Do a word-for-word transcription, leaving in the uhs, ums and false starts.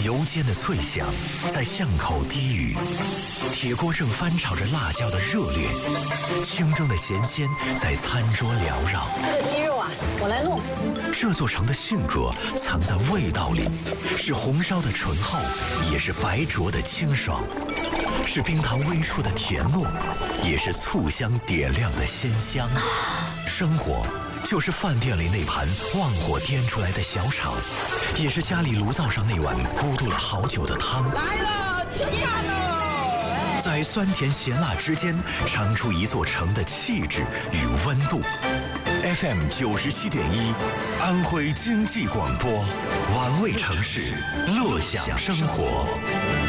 油煎的脆响在巷口低语，铁锅正翻炒着辣椒的热烈，清蒸的咸鲜在餐桌缭绕。 这个鸡肉啊，我来弄。 这座城的性格藏在味道里，是红烧的醇厚，也是白灼的清爽，是冰糖微触的甜糯，也是醋香点亮的鲜香。生活就是饭店里那盘旺火颠出来的小炒，也是家里炉灶上那碗咕嘟了好久的汤。 来了，吃饭喽！ 在酸甜咸辣之间，尝出一座城的气质与温度。F M 九十七点一，安徽经济广播，玩味城市，乐享生活。